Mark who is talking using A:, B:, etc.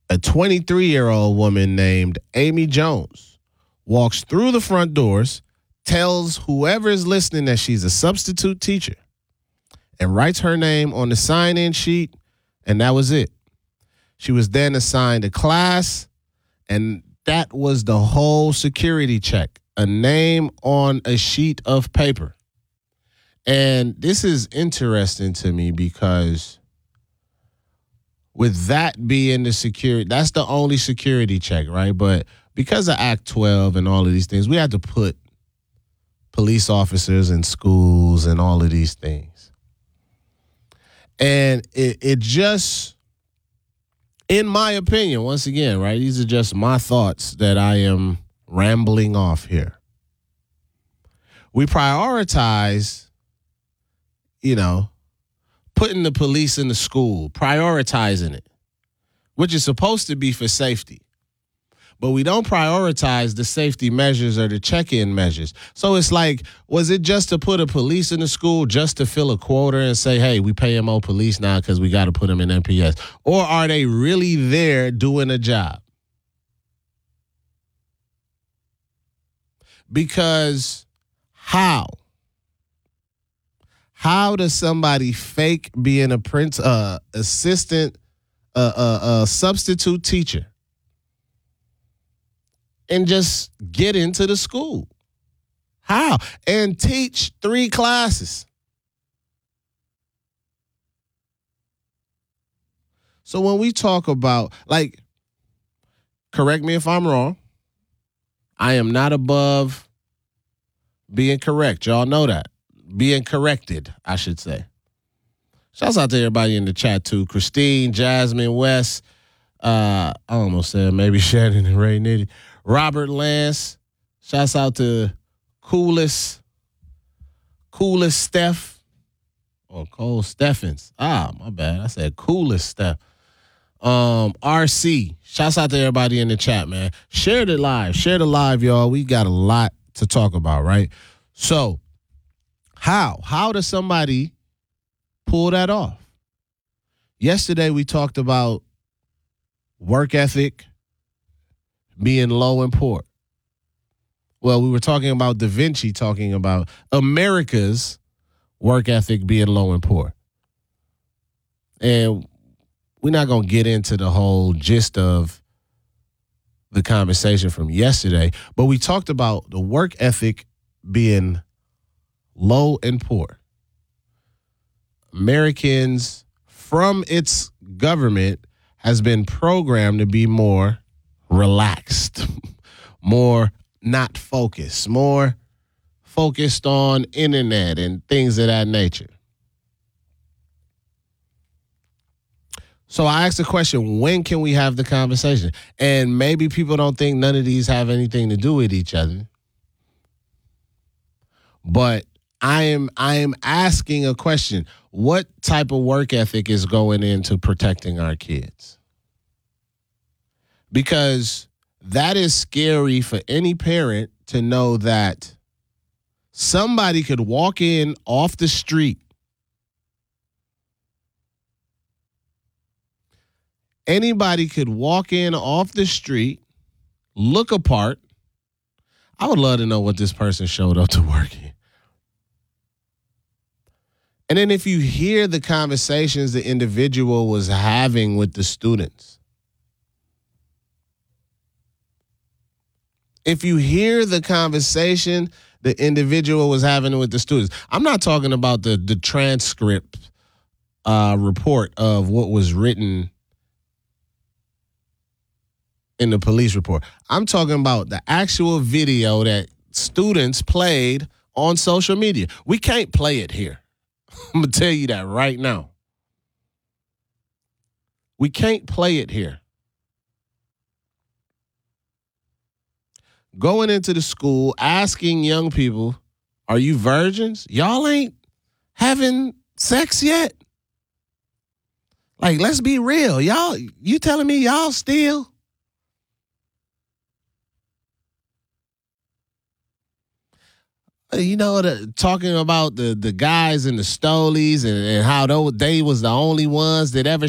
A: A 23-year-old woman named Amy Jones walks through the front doors, tells whoever is listening that she's a substitute teacher, and writes her name on the sign-in sheet, and that was it. She was then assigned a class, and that was the whole security check, a name on a sheet of paper. And this is interesting to me because with that being the security, that's the only security check, right? But because of Act 12 and all of these things, we had to put police officers in schools and all of these things. And it just, in my opinion, once again, right, these are just my thoughts that I am rambling off here. We prioritize, putting the police in the school, prioritizing it, which is supposed to be for safety. But we don't prioritize the safety measures or the check-in measures. So it's like, was it just to put a police in the school just to fill a quota and say, hey, we pay more police now because we got to put them in MPS? Or are they really there doing a job? Because how? How does somebody fake being a assistant, a substitute teacher, and just get into the school? How? And teach 3 classes. So when we talk about, correct me if I'm wrong, I am not above being correct. Y'all know that. Being corrected, I should say. Shouts out to everybody in the chat, too. Christine, Jasmine, West. I almost said maybe Shannon and Ray Nitty. Robert Lance. Shouts out to Coolest Steph. Or Cole Steffens. My bad. I said Coolest Steph. RC. Shouts out to everybody in the chat, man. Share the live, y'all. We got a lot to talk about, right? So, how does somebody pull that off? Yesterday we talked about work ethic being low and poor. Well, we were talking about Da Vinci talking about America's work ethic being low and poor. And we're not going to get into the whole gist of the conversation from yesterday, but we talked about the work ethic being low and poor. Americans, from its government, has been programmed to be more relaxed, more not focused, more focused on internet and things of that nature. So I asked the question, when can we have the conversation? And maybe people don't think none of these have anything to do with each other. But I am asking a question. What type of work ethic is going into protecting our kids? Because that is scary for any parent to know that somebody could walk in off the street. Anybody could walk in off the street, look apart. I would love to know what this person showed up to work in. And then if you hear the conversations the individual was having with the students, if you hear the conversation the individual was having with the students, I'm not talking about the transcript report of what was written in the police report. I'm talking about the actual video that students played on social media. We can't play it here. I'm going to tell you that right now. We can't play it here. Going into the school, asking young people, are you virgins? Y'all ain't having sex yet? Like, let's be real. Y'all, you telling me y'all still? Talking about the guys in the stolies and how they was the only ones that ever